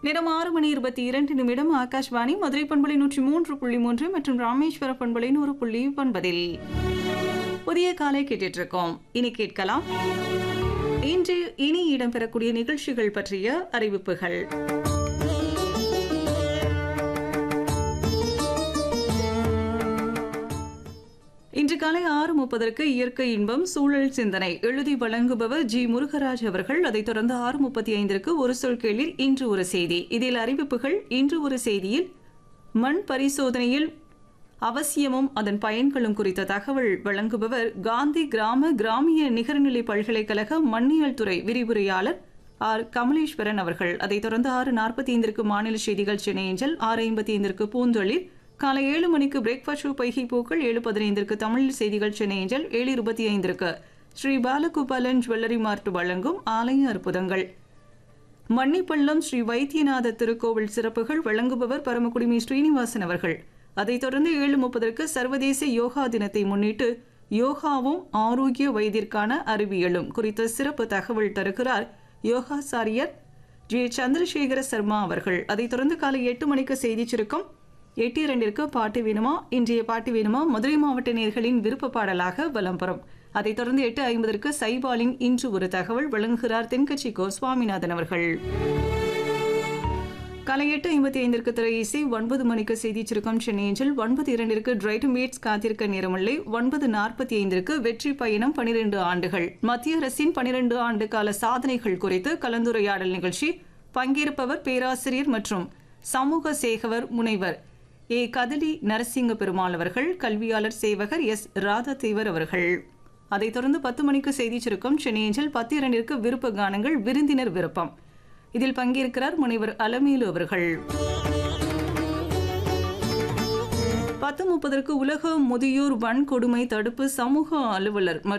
நேரம் 6:22 ஆகாஷ்வாணி மதுரை பண்பலை 103.3 மற்றும் ராமேஸ்வர பண்பலை 100.9 புதிய காலை கேட்டுட்டு இருக்கோம். இனி கேட்கலாம் இன்று இனி இடம்பெறக்கூடிய நிகழ்ச்சிகள் பற்றிய அறிவிப்புகள். இன்று காலை 6:30 இயற்கை இன்பம் சூழல் சிந்தனை எழுதி வழங்குபவர் ஜி முருகராஜ் அவர்கள். அதைத் தொடர்ந்து 6:35 ஒரு சொல் கேளிர் இன்று ஒரு செய்தி. இதில் அறிவிப்புகள். இன்று ஒரு செய்தியில் மண் பரிசோதனையில் அவசியமும் அதன் பயன்களும் குறித்த தகவல் வழங்குபவர் காந்தி கிராமிய நிகர்நிலை பல்கலைக்கழக மண்ணியல் துறை விரிவுரையாளர் ஆர் கமலேஸ்வரன் அவர்கள். அதைத் தொடர்ந்து 6:45 மாநில செய்திகள் சென்னை ஏஞ்சல், 6:55 பூந்தொழில், காலை 7 மணிக்கு பிரேக்ஃபாஸ்ட் ஷோ பைகை பூக்கள், 7:15 தமிழ் செய்திகள் சென்னை ஏஞ்சல், 7:25 ஸ்ரீ பாலகோபாலன் ஜுவல்லரி மார்ட் வழங்கும் ஆலய அற்புதங்கள், மன்னிப்பள்ளம் ஸ்ரீ வைத்தியநாத திருக்கோவில் சிறப்புகள் வழங்குபவர் பரமக்குடிமி ஸ்ரீனிவாசன் அவர்கள். அதைத் தொடர்ந்து 7:30 சர்வதேச யோகா தினத்தை முன்னிட்டு யோகாவும் ஆரோக்கிய வயதிற்கான அறிவியலும் குறித்த சிறப்பு தகவல் தருகிறார் யோகாசாரியர் ஜே சந்திரசேகர சர்மா அவர்கள். அதைத் தொடர்ந்து காலை 8 மணிக்கு செய்தி சுருக்கம், 8:02 பாட்டு வேணுமா. இன்றைய பாட்டு வேணுமா மதுரை மாவட்ட நேயர்களின் விருப்ப பாடலாக வலம் பெறும். அதைத் தொடர்ந்து 8:50 சைபாலின் இன்று ஒரு தகவல் வழங்குகிறார் தென்கட்சி கோ சுவாமிநாதன் அவர்கள். காலை 8:55 திரை இசை, 9 மணிக்கு செய்தி சுருக்கம் சென்னை ஏஞ்சல், 9:02 டிரைட்டம் மீட்ஸ் காத்திருக்க நேரமில்லை, 9:45 வெற்றி பயணம் 12 ஆண்டுகள் மத்திய அரசின் 12 ஆண்டு கால சாதனைகள் குறித்து கலந்துரையாடல் நிகழ்ச்சி. பங்கேற்பவர் பேராசிரியர் மற்றும் சமூக சேகவர் முனைவர் ஏ கதலி நரசிங்க பெருமாள் அவர்கள், கல்வியாளர் சேவகர் எஸ் ராதாதேவர் அவர்கள். அதைத் தொடர்ந்து 10 மணிக்கு செய்தி சுருக்கம் சென்னை ஏஞ்சல், 10:02 விருப்ப கானங்கள் விருந்தினர் விருப்பம். இதில் பங்கேற்கிறார் முனைவர் அலமேலு அவர்கள். 10:30 உலக முதியோர் வன்கொடுமை தடுப்பு சமூக அலுவலர்